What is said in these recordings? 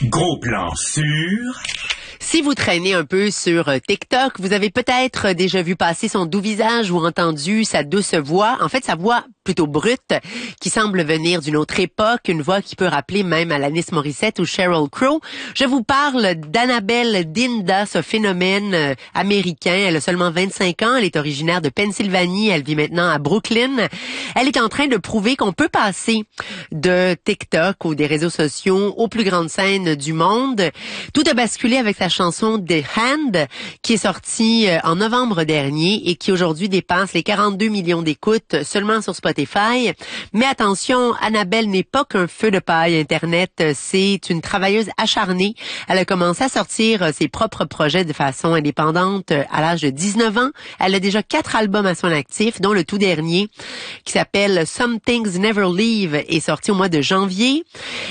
Gros plan sur... Si vous traînez un peu sur TikTok, vous avez peut-être déjà vu passer son doux visage ou entendu sa douce voix. En fait, sa voix plutôt brute, qui semble venir d'une autre époque, une voix qui peut rappeler même Alanis Morissette ou Sheryl Crow. Je vous parle d'Annabelle Dinda, ce phénomène américain. Elle a seulement 25 ans, elle est originaire de Pennsylvanie, elle vit maintenant à Brooklyn. Elle est en train de prouver qu'on peut passer de TikTok ou des réseaux sociaux aux plus grandes scènes du monde. Tout a basculé avec sa chanson The Hand, qui est sortie en novembre dernier et qui aujourd'hui dépasse les 42 millions d'écoutes seulement sur Spotify. Mais attention, Annabelle n'est pas qu'un feu de paille Internet, c'est une travailleuse acharnée. Elle a commencé à sortir ses propres projets de façon indépendante à l'âge de 19 ans. Elle a déjà 4 albums à son actif, dont le tout dernier, qui s'appelle Some Things Never Leave, est sorti au mois de janvier.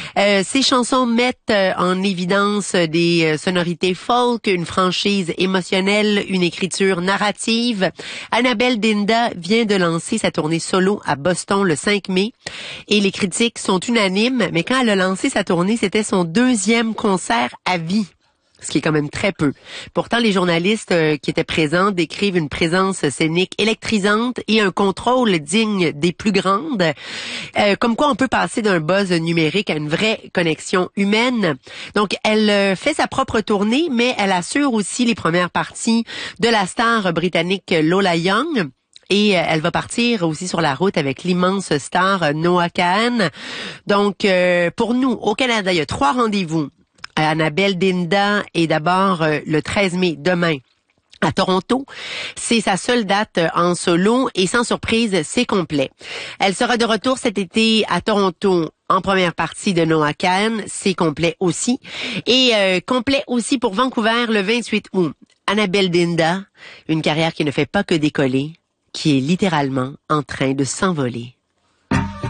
Ses chansons mettent en évidence des sonorités folk, une franchise émotionnelle, une écriture narrative. Annabelle Dinda vient de lancer sa tournée solo à Boston le 5 mai et les critiques sont unanimes, mais quand elle a lancé sa tournée, c'était son 2e concert à vie, ce qui est quand même très peu. Pourtant, les journalistes qui étaient présents décrivent une présence scénique électrisante et un contrôle digne des plus grandes. Comme quoi, on peut passer d'un buzz numérique à une vraie connexion humaine. Donc, elle fait sa propre tournée, mais elle assure aussi les premières parties de la star britannique Lola Young. Et elle va partir aussi sur la route avec l'immense star Noah Kahan. Donc, pour nous, au Canada, il y a 3 rendez-vous. Annabelle Dinda est d'abord le 13 mai, demain, à Toronto. C'est sa seule date en solo et sans surprise, c'est complet. Elle sera de retour cet été à Toronto en première partie de Noah Kahan, c'est complet aussi. Et complet aussi pour Vancouver le 28 août. Annabelle Dinda, une carrière qui ne fait pas que décoller, qui est littéralement en train de s'envoler.